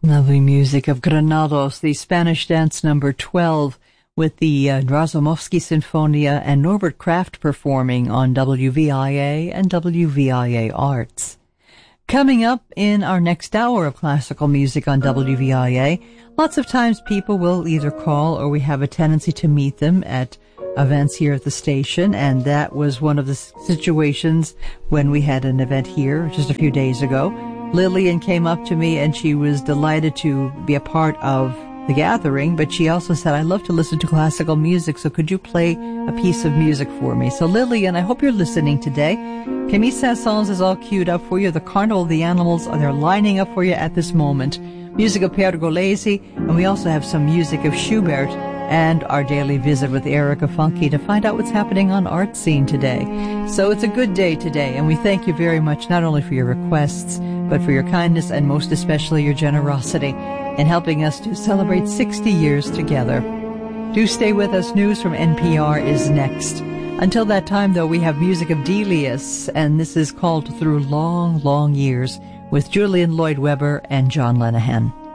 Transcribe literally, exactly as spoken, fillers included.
Lovely music of Granados, the Spanish dance number twelve, with the uh, Razumovsky Sinfonia and Norbert Kraft performing on W V I A and W V I A Arts. Coming up in our next hour of classical music on W V I A, lots of times people will either call or we have a tendency to meet them at events here at the station, and that was one of the situations when we had an event here just a few days ago. Lillian came up to me and she was delighted to be a part of the gathering, but she also said, I love to listen to classical music, so could you play a piece of music for me? So Lillian, I hope you're listening today. Camille Saint-Saëns is all queued up for you. The Carnival of the Animals, they're lining up for you at this moment. Music of Pergolesi, and we also have some music of Schubert, and our daily visit with Erica Funke to find out what's happening on Art Scene today. So it's a good day today, and we thank you very much not only for your requests, but for your kindness and most especially your generosity in helping us to celebrate sixty years together. Do stay with us. News from N P R is next. Until that time, though, we have music of Delius, and this is called Through Long, Long Years with Julian Lloyd Webber and John Lenihan.